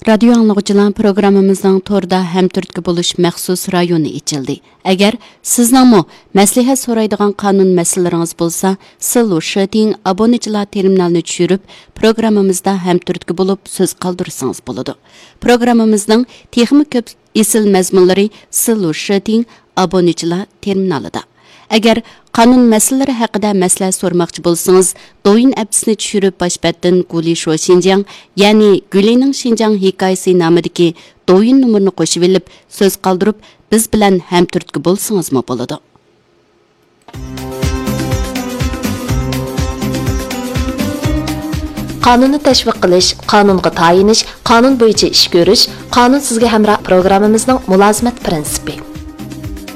Radio anlıqçılan programımızdan torda həmtürtkü buluş məxsus rayonu içildi. Əgər sizningmi məsləhət soraydigan qanun məsələləriniz bolsa, Silu Şeting abonəçilər terminalını düşürüb programımızda həmtürtkü bulub söz qaldırsanız boludu. Programımızның texmi köp esil məzmunları Silu Şeting abonəçilər terminalıda. Əgər qanun məsələləri haqida məsləhət sormoqchi bolsanız, Doyin appsini tushirib başbatdan Guli Shu Xinjiang, ya'ni Gulining Xinjiang hikoyasi nomidagi Doyin nomerini qo'shib olib, so'z qoldirib, biz bilan hamturtki bo'lsangizmi bo'ladi. Qonunni tashviq qilish, qonunga tayinish, qonun bo'yicha ish ko'rish, qonun sizga hamroh programmamizning mulozimat prinsipi.